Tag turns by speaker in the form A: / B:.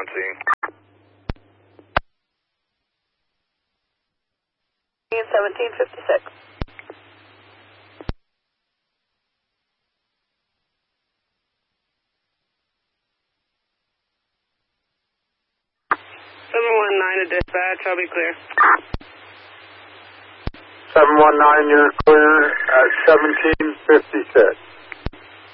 A: on scene.
B: 1756.
C: to dispatch, I'll be clear.
D: 719, you're clear at 1756.